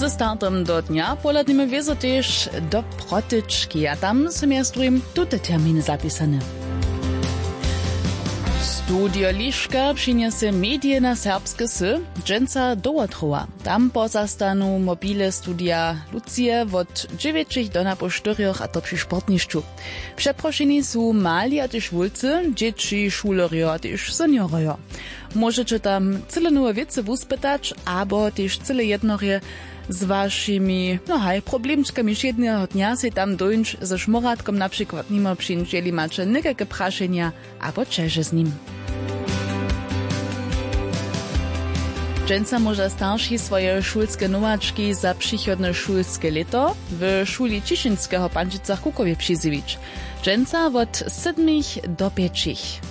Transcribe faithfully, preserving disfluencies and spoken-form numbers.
Ze startem do dnia poladnimy wiezo też do protyczki, a tam są miastrujem tute terminy zapisane. Studio Liszka przyniesie medie na serbskie sy, dżęca dołotrowa. Tam pozastanu mobile studia Lucie od dziewięciu do na po czterech, a to przy sportniszczu. Przeproszeni są mali a też wulcy, dzieci, szulerio a też seniorio. Możecie tam cyle nowe wiece wuspytać, albo też cyle jednorie z waszymi, no haj, problemczkami jednego dnia się tam dończ ze szmoratkom na przykład nimo przyjść, jeżeli macie niekakve praszenia, albo czeže z nim. Dżęca może starsi swoje szulskie nowaczki za przychodne szulskie leto w szuli Ciszynskiego Panczycach Kukowie przyzywić. Dżęca od siedmich do pięciu.